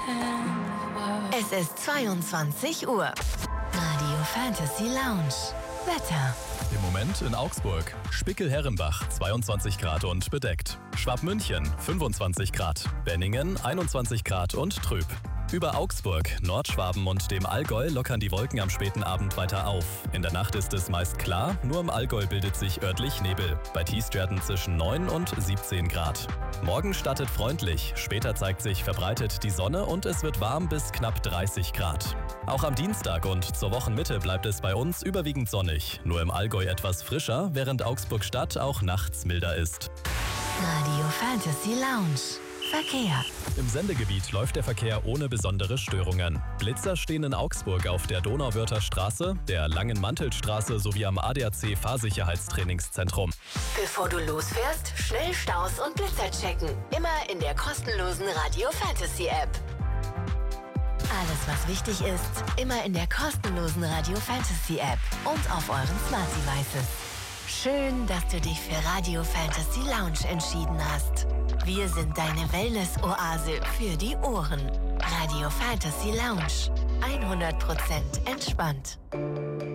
Es ist 22 Uhr. Radio Fantasy Lounge. Wetter. Im Moment in Augsburg. Spickel-Herrenbach 22 Grad und bedeckt. Schwabmünchen 25 Grad. Benningen 21 Grad und trüb. Über Augsburg, Nordschwaben und dem Allgäu lockern die Wolken am späten Abend weiter auf. In der Nacht ist es meist klar, nur im Allgäu bildet sich örtlich Nebel. Bei Tiefstwerten zwischen 9 und 17 Grad. Morgen startet freundlich, später zeigt sich verbreitet die Sonne und es wird warm bis knapp 30 Grad. Auch am Dienstag und zur Wochenmitte bleibt es bei uns überwiegend sonnig. Nur im Allgäu etwas frischer, während Augsburg-Stadt auch nachts milder ist. Radio Fantasy Lounge. Verkehr. Im Sendegebiet läuft der Verkehr ohne besondere Störungen. Blitzer stehen in Augsburg auf der Donauwörther Straße, der Langen Mantelstraße sowie am ADAC Fahrsicherheitstrainingszentrum. Bevor du losfährst, schnell Staus und Blitzer checken. Immer in der kostenlosen Radio Fantasy App. Alles, was wichtig ist, immer in der kostenlosen Radio Fantasy App und auf euren Smart Devices. Schön, dass du dich für Radio Fantasy Lounge entschieden hast. Wir sind deine Wellness-Oase für die Ohren. Radio Fantasy Lounge. 100% entspannt.